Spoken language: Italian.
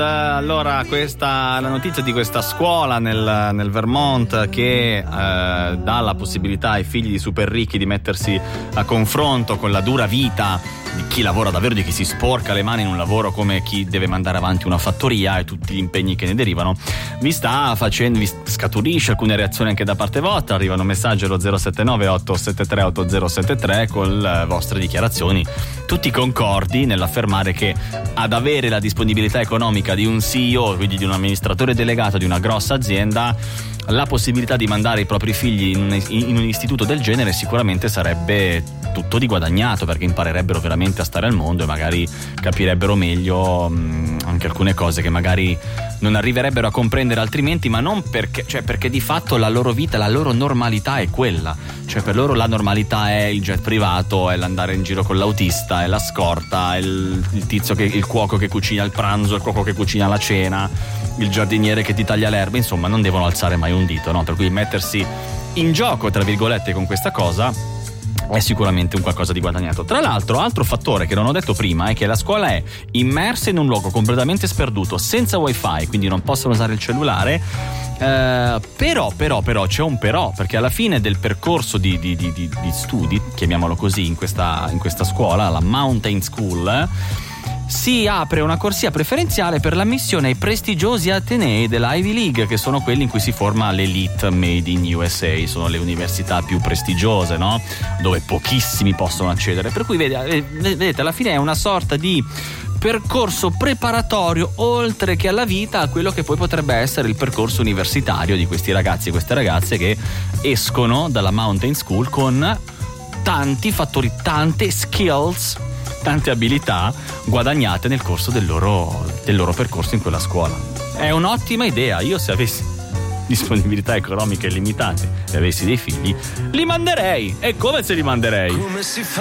Allora, questa la notizia di questa scuola nel Vermont che dà la possibilità ai figli di super ricchi di mettersi a confronto con la dura vita di chi lavora davvero, di chi si sporca le mani in un lavoro come chi deve mandare avanti una fattoria e tutti gli impegni che ne derivano, vi scaturisce alcune reazioni anche da parte vostra. Arrivano messaggi allo 079 873 8073 con le vostre dichiarazioni, tutti concordi nell'affermare che ad avere la disponibilità economica di un CEO, quindi di un amministratore delegato di una grossa azienda, la possibilità di mandare i propri figli in un istituto del genere sicuramente sarebbe tutto di guadagnato, perché imparerebbero veramente a stare al mondo e magari capirebbero meglio anche alcune cose che magari non arriverebbero a comprendere altrimenti, ma non perché di fatto la loro vita, la loro normalità è quella. Cioè per loro la normalità è il jet privato, è l'andare in giro con l'autista, è la scorta, è il tizio il cuoco che cucina il pranzo, il cuoco che cucina la cena, il giardiniere che ti taglia l'erba, insomma non devono alzare mai un dito, no? Per cui mettersi in gioco tra virgolette con questa cosa è sicuramente un qualcosa di guadagnato. Tra l'altro, altro fattore che non ho detto prima è che la scuola è immersa in un luogo completamente sperduto, senza wifi, quindi non possono usare il cellulare. Però c'è un però, perché alla fine del percorso di studi, chiamiamolo così, in questa scuola, la Mountain School, si apre una corsia preferenziale per l'ammissione ai prestigiosi atenei della Ivy League, che sono quelli in cui si forma l'elite made in USA, sono le università più prestigiose, no? Dove pochissimi possono accedere. Per cui vedete, alla fine è una sorta di percorso preparatorio, oltre che alla vita, a quello che poi potrebbe essere il percorso universitario di questi ragazzi e queste ragazze che escono dalla Mountain School con tanti fattori, tante skills, tante abilità guadagnate nel corso del loro percorso in quella scuola. È un'ottima idea. Io, se avessi disponibilità economiche illimitate e avessi dei figli, li manderei. E come se li manderei? Come si fa?